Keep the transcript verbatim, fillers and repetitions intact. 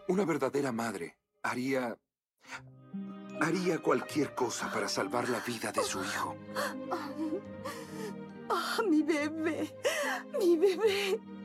Una verdadera madre haría... haría cualquier cosa para salvar la vida de su hijo. ¡Ah, mi bebé! ¡Mi bebé!